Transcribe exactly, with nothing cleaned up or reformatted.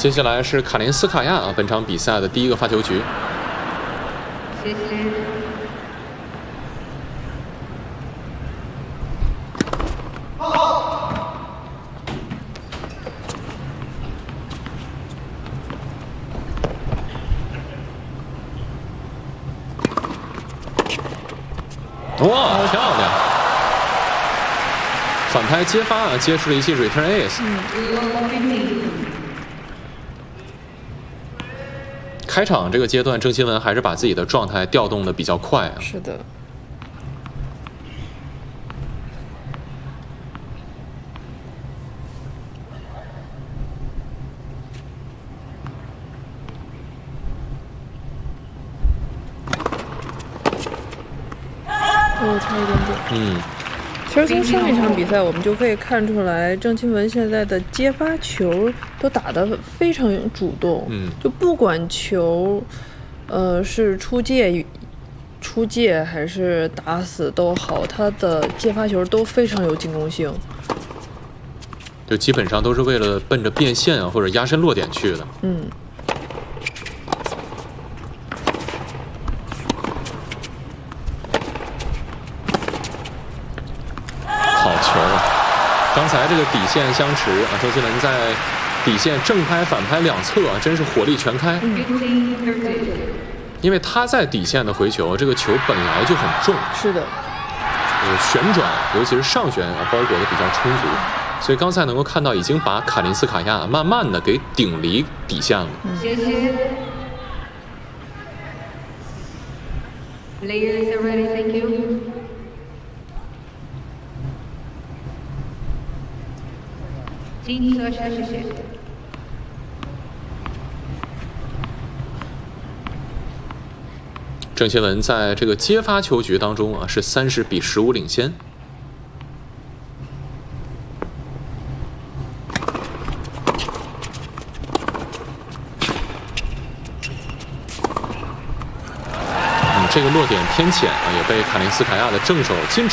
接下来是卡林斯卡娅啊，本场比赛的第一个发球局。 谢谢。 哇，漂亮！反拍接发啊，接出了一记 return ace。开场这个阶段，郑钦文还是把自己的状态调动的比较快啊。 是的。哦，差一点点。 嗯。 其实从上一场比赛我们就可以看出来，郑钦文现在的接发球都打得非常主动， 嗯， 就不管球，呃是出界、出界还是打死都好，他的接发球都非常有进攻性， 就基本上都是为了奔着变线啊或者压身落点去的。 嗯。 刚才这个底线相持啊，郑钦文在底线正拍反拍两侧啊，真是火力全开。 嗯、 因为他在底线的回球，这个球本来就很重， 是的， 呃，旋转尤其是上旋啊，包裹的比较充足，所以刚才能够看到已经把卡林斯卡娅慢慢的给顶离底线了。 谢谢。Players are ready, thank you. 金色谢谢。 郑钦文在这个接发球局当中啊，是三十比十五领先。嗯，这个落点偏浅啊，也被卡林斯卡娅的正手进场。